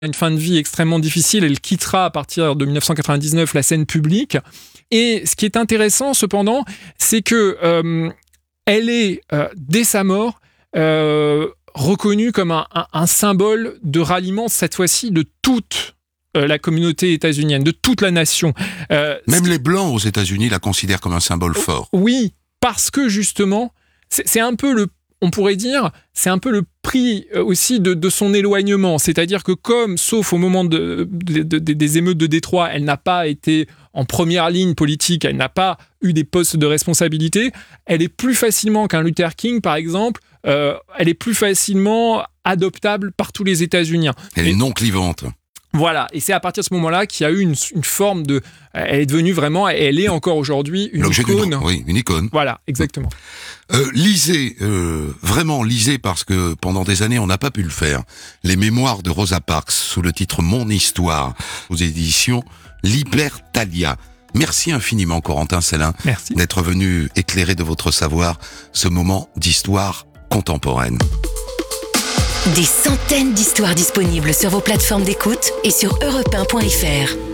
une fin de vie extrêmement difficile. Elle quittera à partir de 1999 la scène publique. Et ce qui est intéressant, cependant, c'est que elle est, dès sa mort, reconnue comme un symbole de ralliement, cette fois-ci, de toute la communauté états-unienne, de toute la nation. Même les Blancs aux États-Unis la considèrent comme un symbole fort. Oui, parce que justement, c'est un peu on pourrait dire, c'est un peu le prix aussi de son éloignement. C'est-à-dire que sauf au moment des émeutes de Détroit, elle n'a pas été en première ligne politique, elle n'a pas eu des postes de responsabilité, elle est plus facilement qu'un Luther King, par exemple, elle est plus facilement adoptable par tous les États-Uniens. Elle est non clivante. Voilà, et c'est à partir de ce moment-là qu'il y a eu une forme de... Elle est devenue vraiment, et elle est encore aujourd'hui, une icône. Oui, une icône. Voilà, exactement. Lisez, vraiment lisez, parce que pendant des années, on n'a pas pu le faire. Les mémoires de Rosa Parks, sous le titre Mon Histoire, aux éditions Libertalia. Merci infiniment, Corentin Sellin, d'être venu éclairer de votre savoir ce moment d'histoire contemporaine. Des centaines d'histoires disponibles sur vos plateformes d'écoute et sur europe1.fr.